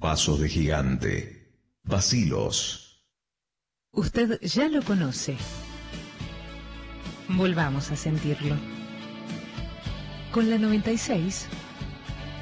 Pasos de gigante. Bacilos. Usted ya lo conoce. Volvamos a sentirlo. Con la 96